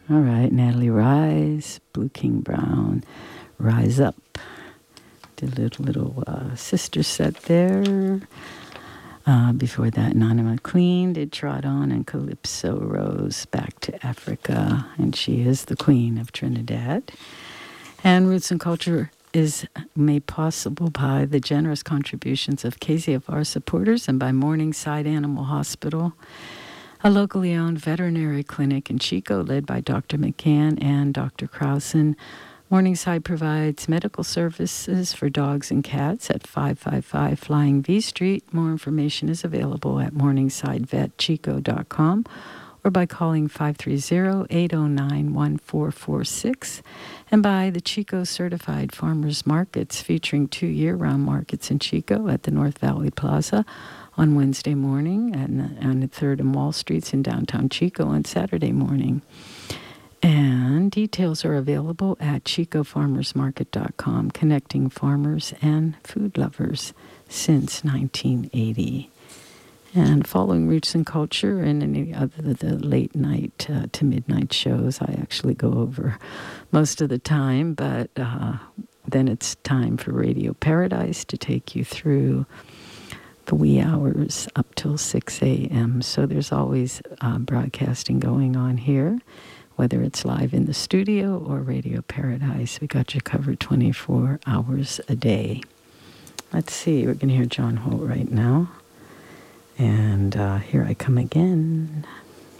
All right, Natalie Rise, Blue King Brown, Rise Up. Did a little sister set there. Before that, Nana McLean did Trot On, and Calypso Rose, Back to Africa. And she is the queen of Trinidad. And Roots and Culture is made possible by the generous contributions of KZFR supporters and by Morningside Animal Hospital, a locally owned veterinary clinic in Chico led by Dr. McCann and Dr. Krausen. Morningside provides medical services for dogs and cats at 555 Flying V Street. More information is available at morningsidevetchico.com or by calling 530-809-1446, and by the Chico Certified Farmers Markets, featuring 2 year-round markets in Chico at the North Valley Plaza on Wednesday morning and on the 3rd and Wall Streets in downtown Chico on Saturday morning. And details are available at chicofarmersmarket.com, connecting farmers and food lovers since 1980. And following Roots and Culture and any other the late night to midnight shows, I actually go over most of the time, but then it's time for Radio Paradise to take you through the wee hours up till 6 a.m. So there's always broadcasting going on here, whether it's live in the studio or Radio Paradise. We got you covered 24 hours a day. Let's see, we're going to hear John Holt right now. And Here I Come Again.